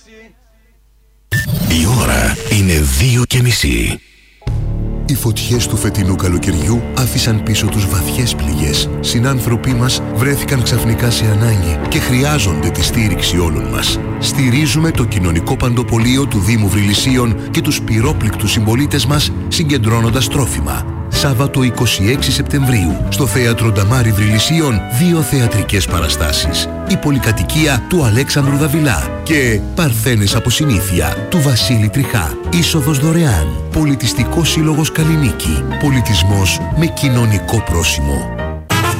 Η ώρα είναι 2:30. Οι φωτιές του φετινού καλοκαιριού άφησαν πίσω τους βαθιές πληγές. Συνάνθρωποι μας βρέθηκαν ξαφνικά σε ανάγκη και χρειάζονται τη στήριξη όλων μας. Στηρίζουμε το κοινωνικό παντοπολείο του Δήμου Βρυλισσίων και τους πυρόπληκτους συμπολίτες μας συγκεντρώνοντας τρόφιμα. Σάββατο 26 Σεπτεμβρίου στο Θέατρο Νταμάρι Βρυλισσίων 2 θεατρικές παραστάσεις. Η πολυκατοικία του Αλέξανδρου Δαβιλά και Παρθένες από συνήθεια του Βασίλη Τριχά. Είσοδος δωρεάν. Πολιτιστικός Σύλλογος Καλλινίκη. Πολιτισμός με κοινωνικό πρόσημο.